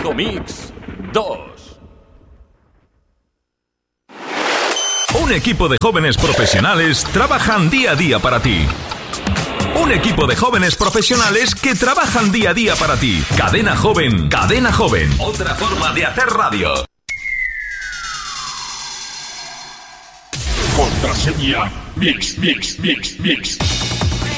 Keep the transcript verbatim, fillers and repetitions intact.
Mundo Mix dos. Un equipo de jóvenes profesionales trabajan día a día para ti. Un equipo de jóvenes profesionales que trabajan día a día para ti. Cadena Joven, Cadena Joven. Otra forma de hacer radio. Contraseña Mix, Mix, Mix, Mix.